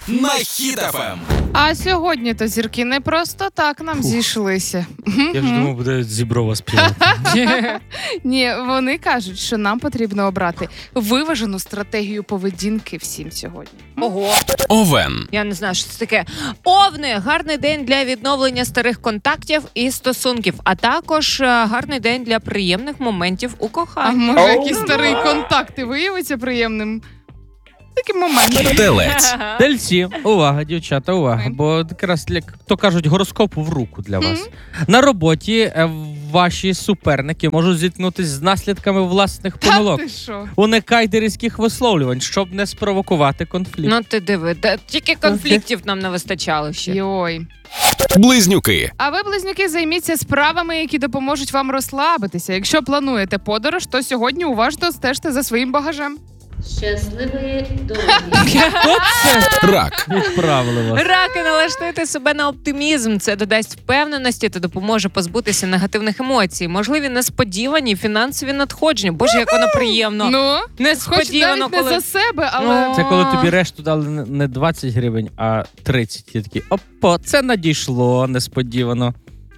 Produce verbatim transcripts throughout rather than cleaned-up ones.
на Хіт еф ем. А сьогодні-то зірки не просто так нам Фух. зійшлися. Я ж думав, буде Зіброва співати. Ні, вони кажуть, що нам потрібно обрати виважену стратегію поведінки всім сьогодні. Ого. Овен. Я не знаю, що це таке. Овни – гарний день для відновлення старих контактів і стосунків, а також гарний день для приємних моментів у А коханні. може якийсь старий контакт і виявиться приємним? Таким моментом. Телець. Тельці, увага, дівчата, увага. Бо якраз, як то кажуть, гороскопу в руку для вас. Mm-hmm. На роботі е, ваші суперники можуть зіткнутися з наслідками власних помилок. Та ти що? Уникайте різких висловлювань, щоб не спровокувати конфлікт. Ну ти диви, да, тільки конфліктів нам не вистачало ще. Йой. Близнюки. А ви, близнюки, займіться справами, які допоможуть вам розслабитися. Якщо плануєте подорож, то сьогодні уважно стежте за своїм багажем. Щасливої дороги. Рак. Відправили вас. Раки, налаштуйте себе на оптимізм. Це додасть впевненості та допоможе позбутися негативних емоцій. Можливі несподівані фінансові надходження. Боже, як воно приємно. Ну, хоч Несподівано, навіть не коли... за себе, але... Це коли тобі решту дали не двадцять гривень, а тридцять. І такі, опа, це надійшло несподівано.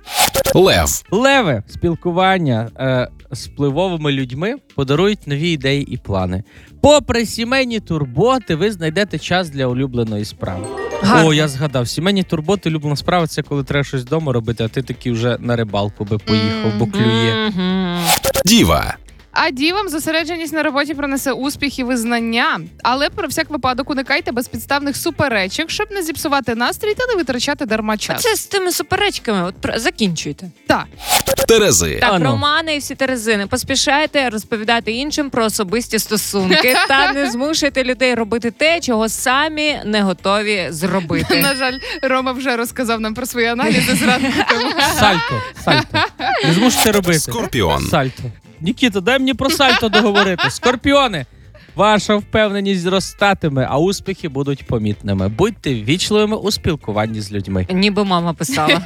Лев. Леви, спілкування е, з впливовими людьми подарують нові ідеї і плани. Попри сімейні турботи, ви знайдете час для улюбленої справи. Гарно. О, я згадав, сімейні турботи, улюблена справа – це коли треба щось вдома робити, а ти таки вже на рибалку би поїхав, бо клює. Мгм. Діва. А дівам зосередженість на роботі принесе успіх і визнання. Але про всяк випадок уникайте безпідставних суперечок, щоб не зіпсувати настрій та не витрачати дарма час. Це з тими суперечками. От про- закінчуйте. Так. Терези. Так, Ану. романи і всі терезини. Поспішайте розповідати іншим про особисті стосунки та не змушуйте людей робити те, чого самі не готові зробити. На жаль, Рома вже розказав нам про свої аналізи зранку. тому- Сальто, сальто. Не змуште робити. Скорпіон. Сальто. Нікіта, дай мені про сальто договорити. Скорпіони, ваша впевненість зростатиме, а успіхи будуть помітними. Будьте ввічливими у спілкуванні з людьми. Ніби мама писала.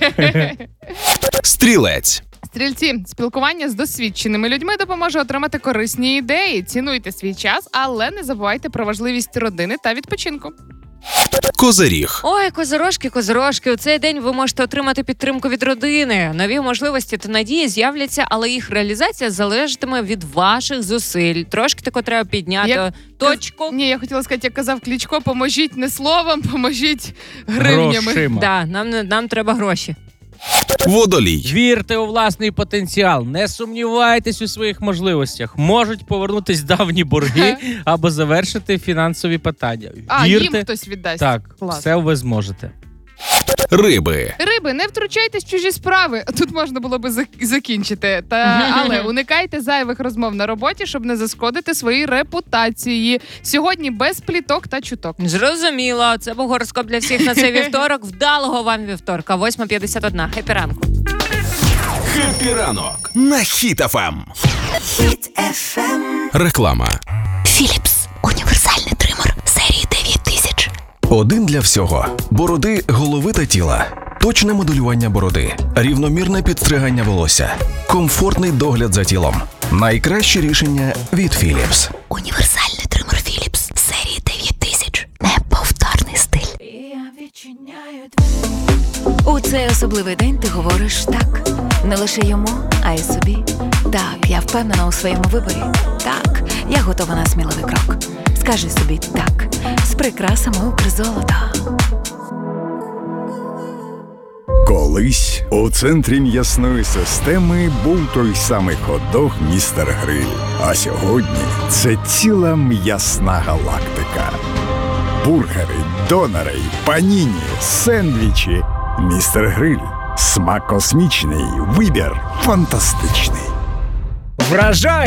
Стрілець. Стрільці, спілкування з досвідченими людьми допоможе отримати корисні ідеї. Цінуйте свій час, але не забувайте про важливість родини та відпочинку. Козиріг. Ой, козирожки, козирожки, у цей день ви можете отримати підтримку від родини. Нові можливості та надії з'являться, але їх реалізація залежатиме від ваших зусиль. Трошки тако треба підняти Як точку. Ні, я хотіла сказати, як казав Кличко, поможіть не словом, поможіть гривнями. Грошима. Да, нам, не- нам треба гроші. Водолій. Вірте у власний потенціал, не сумнівайтесь у своїх можливостях. Можуть повернутись давні борги або завершити фінансові питання. А, Вірте, їм хтось віддасть. так, Клас. все ви зможете. Риби. Риби, не втручайтесь в чужі справи. Тут можна було би зак- закінчити. Та, але уникайте зайвих розмов на роботі, щоб не зашкодити своїй репутації. Сьогодні без пліток та чуток. Зрозуміло, це був гороскоп для всіх на цей вівторок. Вдалого вам вівторка, восьма п'ятдесят один. Хеппі ранку. Хеппі ранок на Хіт еф ем. Реклама. Philips – універсальний тример серії дев'ять тисяч. Один для всього. Бороди, голови та тіла. Точне моделювання бороди. Рівномірне підстригання волосся. Комфортний догляд за тілом. Найкраще рішення від Philips. Універсальний тример Philips серії дев'ять тисяч. Неповторний стиль. У цей особливий день ти говориш так. Не лише йому, а й собі. Так, я впевнена у своєму виборі. Так, я готова на сміливий крок. Скажи собі так. З прикрасами Укрзолота. Колись у центрі м'ясної системи був той самий хот-дог «Містер Гриль». А сьогодні це ціла м'ясна галактика. Бургери, донери, паніні, сендвічі. «Містер Гриль». Смак космічний, вибір фантастичний. Вражає!